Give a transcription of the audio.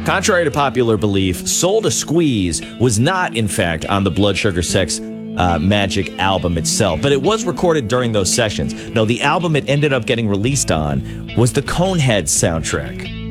Contrary to popular belief, Soul to Squeeze was not, in fact, on the Blood Sugar Sex Magic album itself, but it was recorded during those sessions. No, the album it ended up getting released on was the Coneheads soundtrack.